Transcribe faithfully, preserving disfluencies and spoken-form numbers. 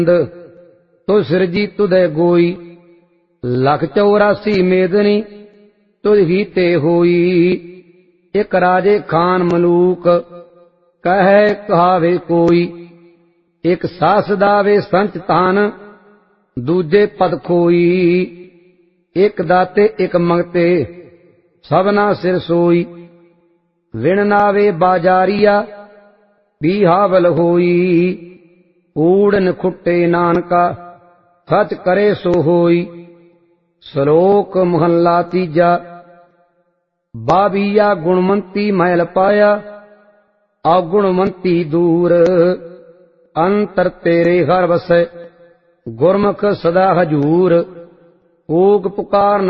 ਤੋ ਸਿਰਜੀ ਤੁਧੈ ਗੋਈ। लख चौरासी मेदनी तुझ ही ते होई। एक राजे खान मलूक कहे कहावे कोई। एक सास दावे संच तान दूजे पद खोई। एक दाते एक मंगते सबना सिर सोई। विण नावे बाजारिया बीहावल होई। ऊड़न खुट्टे नानका सच करे सो होई। श्लोक महला तीजा। बाबिया गुणवंती महल पाया अगुणवंती दूर। अंतर तेरे हर बसै गुरमुख सदा हजूर। ओग पुकार